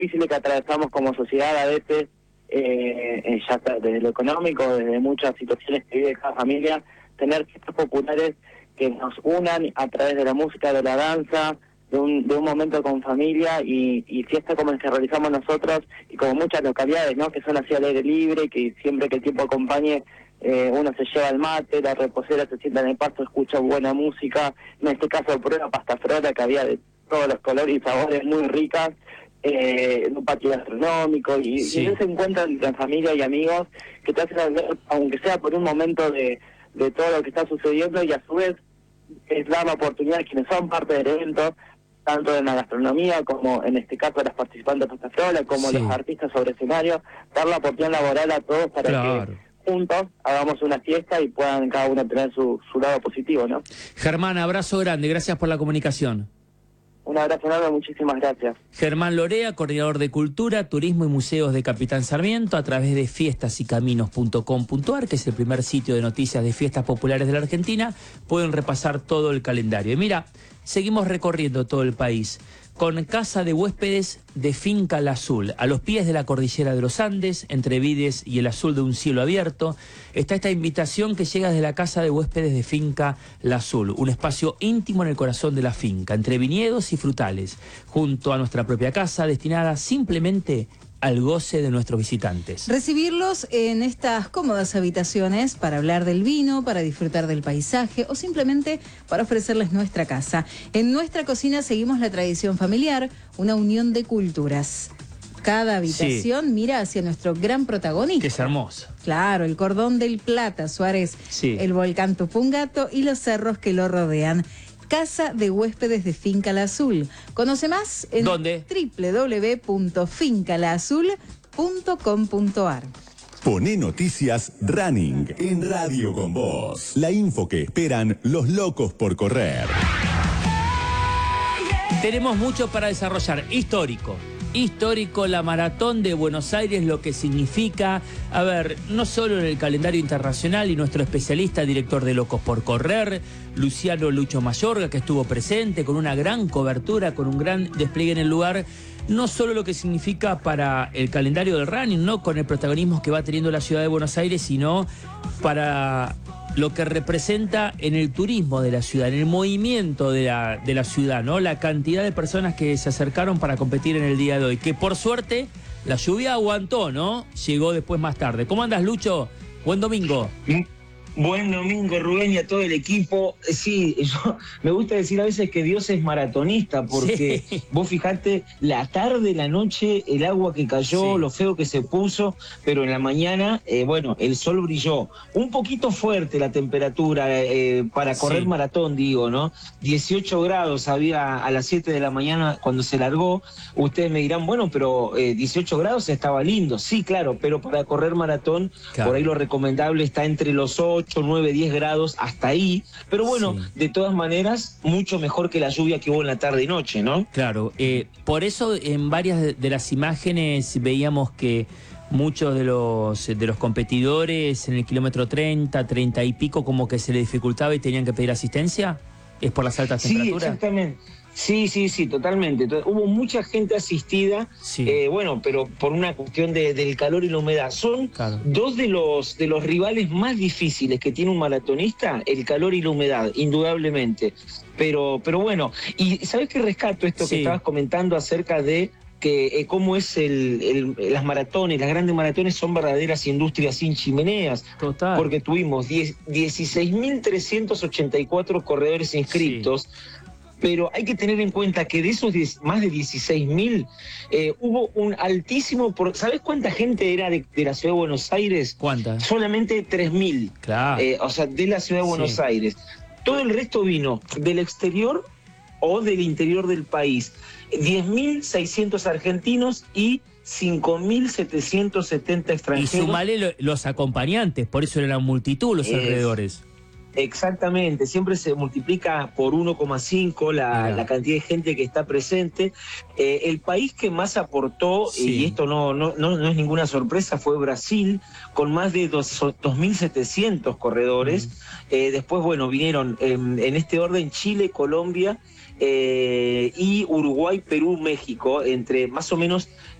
difíciles que atravesamos como sociedad a veces, ya sea desde lo económico, desde muchas situaciones que vive cada familia, tener fiestas populares que nos unan a través de la música, de la danza, de un momento con familia y fiestas como las que realizamos nosotros y como muchas localidades, ¿no? Que son así al aire libre, que siempre que el tiempo acompañe, uno se lleva el mate, la reposera se sienta en el pasto, escucha buena música, en este caso prueba pasta frola que había de todos los colores y sabores muy ricas, en un patio gastronómico y ese encuentro entre familia y amigos que te hacen ver, aunque sea por un momento de todo lo que está sucediendo, y a su vez es dar la oportunidad a quienes son parte del evento, tanto en la gastronomía como en este caso a las participantes de Pasta Frola, como los artistas sobre escenario, dar la oportunidad laboral a todos para que juntos hagamos una fiesta y puedan cada uno tener su lado positivo, ¿no? Germán, abrazo grande, gracias por la comunicación. Un abrazo enorme, muchísimas gracias. Germán Lorea, coordinador de Cultura, Turismo y Museos de Capitán Sarmiento, a través de fiestasycaminos.com.ar, que es el primer sitio de noticias de fiestas populares de la Argentina, pueden repasar todo el calendario. Y mira, seguimos recorriendo todo el país con casa de huéspedes de Finca La Azul, a los pies de la cordillera de los Andes, entre Vides y el azul de un cielo abierto. Está esta invitación que llega desde la casa de huéspedes de Finca La Azul, un espacio íntimo en el corazón de la finca, entre viñedos y frutales, junto a nuestra propia casa, destinada simplemente al goce de nuestros visitantes. Recibirlos en estas cómodas habitaciones para hablar del vino, para disfrutar del paisaje o simplemente para ofrecerles nuestra casa. En nuestra cocina seguimos la tradición familiar, una unión de culturas. Cada habitación mira hacia nuestro gran protagonista. Que es hermoso. Claro, el Cordón del Plata, Suárez, el volcán Tupungato y los cerros que lo rodean. Casa de huéspedes de Finca La Azul. Conoce más en www.fincalaazul.com.ar. Poné noticias Running en Radio con Vos. La info que esperan los locos por correr. Tenemos mucho para desarrollar. Histórico la Maratón de Buenos Aires, lo que significa, a ver, no solo en el calendario internacional, y nuestro especialista, director de Locos por Correr, Luciano Lucho Mayorga, que estuvo presente con una gran cobertura, con un gran despliegue en el lugar, no solo lo que significa para el calendario del running, no con el protagonismo que va teniendo la ciudad de Buenos Aires, sino para lo que representa en el turismo de la ciudad, en el movimiento de la ciudad, ¿no? La cantidad de personas que se acercaron para competir en el día de hoy, que por suerte la lluvia aguantó, ¿no? Llegó después más tarde. ¿Cómo andas, Lucho? Buen domingo. Buen domingo, Rubén, y a todo el equipo. Sí, me gusta decir a veces que Dios es maratonista, porque vos fijate, la tarde, la noche, el agua que cayó, lo feo que se puso, pero en la mañana, bueno, el sol brilló. Un poquito fuerte la temperatura para correr maratón, digo, ¿no? 18 grados había a las 7 de la mañana cuando se largó. Ustedes me dirán, bueno, pero 18 grados estaba lindo. Sí, claro, pero para correr maratón, por ahí lo recomendable está entre los 8, 9, 10 grados, hasta ahí. Pero bueno, de todas maneras, mucho mejor que la lluvia que hubo en la tarde y noche, ¿no? Claro, por eso en varias de las imágenes veíamos que muchos de los competidores en el kilómetro 30 y pico, como que se les dificultaba y tenían que pedir asistencia. ¿Es por las altas temperaturas? Sí, exactamente. Sí, totalmente. Hubo mucha gente asistida, bueno, pero por una cuestión del calor y la humedad. Son dos de los rivales más difíciles que tiene un maratonista, el calor y la humedad, indudablemente. Pero bueno, y ¿sabes qué rescato esto que estabas comentando acerca de que cómo es las maratones, las grandes maratones son verdaderas industrias sin chimeneas? Total. Porque tuvimos 16.384 corredores inscritos. Pero hay que tener en cuenta que de esos más de 16.000, hubo un altísimo... ¿Sabés cuánta gente era de la Ciudad de Buenos Aires? ¿Cuánta? Solamente 3.000. Claro. O sea, de la Ciudad de Buenos Aires. Todo el resto vino del exterior o del interior del país. 10.600 argentinos y 5.770 extranjeros. Y sumale los acompañantes, por eso era la multitud los alrededores. Exactamente, siempre se multiplica por 1,5 la cantidad de gente que está presente. El país que más aportó, y esto no es ninguna sorpresa, fue Brasil, con más de 2.700 corredores. Después, bueno, vinieron en este orden Chile, Colombia, y Uruguay, Perú, México, entre más o menos